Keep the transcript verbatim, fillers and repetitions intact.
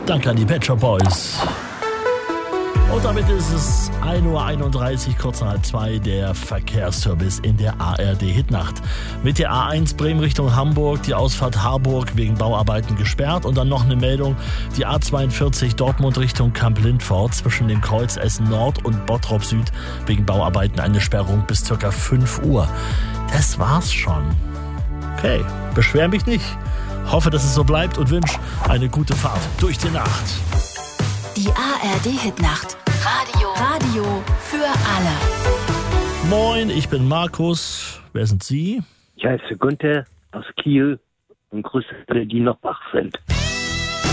Danke an die Pet Shop Boys. Und damit ist es ein Uhr einunddreißig, kurz nach halb zwei, der Verkehrsservice in der A R D-Hitnacht. Mit der A eins Bremen Richtung Hamburg, die Ausfahrt Harburg wegen Bauarbeiten gesperrt. Und dann noch eine Meldung, die A zweiundvierzig Dortmund Richtung Kamp-Lindfort zwischen dem Kreuz Essen Nord und Bottrop Süd wegen Bauarbeiten eine Sperrung bis ca. fünf Uhr. Das war's schon. Okay, beschwer mich nicht. Hoffe, dass es so bleibt und wünsche eine gute Fahrt durch die Nacht. Die A R D-Hitnacht. Radio. Radio für alle. Moin, ich bin Markus. Wer sind Sie? Ich heiße Günther aus Kiel und grüße alle, die noch wach sind.